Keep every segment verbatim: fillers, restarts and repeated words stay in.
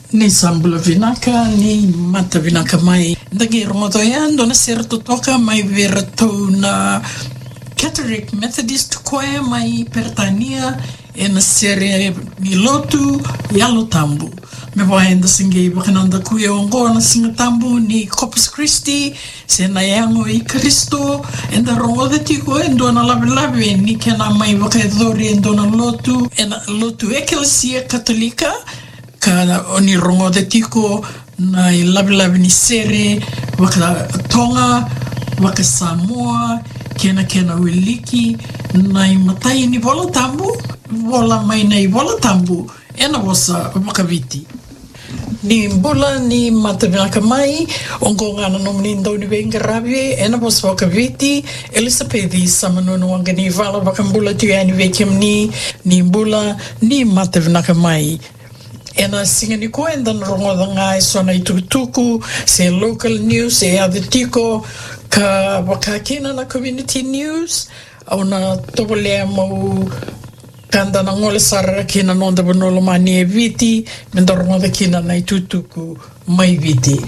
Ni sambula vinaka, ni mata vinaka mai. Ndagi rongoto yan, dona serto toka mai verato na Catholic Methodist Choir mai pertania e na sere ni lotu yalo tambu. Me waenda singe bakananda kuya ongo na singa tambu ni Corpus Christi, se na yango i Kristo, enda rongoto tiko endo na labi labi, ni kena mai wakadori endo na lotu, ena lotu Ecclesia Katolika, ka oni rongo de tiko na i labi labi ni sere waka Tonga, waka Samoa, kena kena wiliki na i matai ni wola tambu, wola mai na i wola tambu, ena wasa waka viti. Ni mbula ni matavinaka mai, ongo ngana nomini ndoni wenga rabi, ena wasa waka viti, Elisapethi samanono wanga ni vala waka mbula tuyani wekem ni, ni mbula ni matavinaka mai. Ena singa ni koe ndan rongo ngai sona i tukutuku, se local news, se aditiko, ka wakakina na community news, au na topolea mau kanda na ngole sarara kina nonda bonolo mani e viti, menda rongo da kina na i tukutuku mai viti.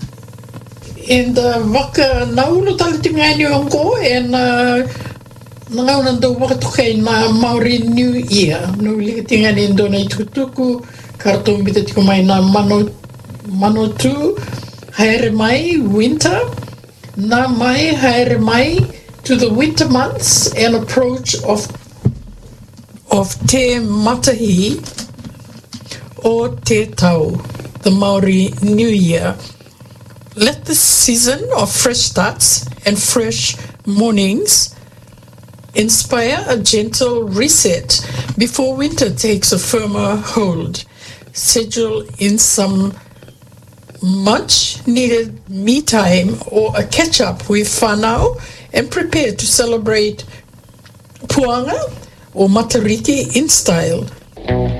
And uh, waka naulo taliti ngani ongo, and uh, ngau nando waka tukai na Maori New Year, no lika tingani ndo na i tukutuku, karton bita tiko mai na mano, mano tu, haere mai, winter, na mai, haere mai, to the winter months and approach of of Te Matahi or Te Tau, the Maori New Year. Let the season of fresh starts and fresh mornings inspire a gentle reset before winter takes a firmer hold. Schedule in some much needed me time or a catch up with whanau and prepare to celebrate Puanga or Matariki in style.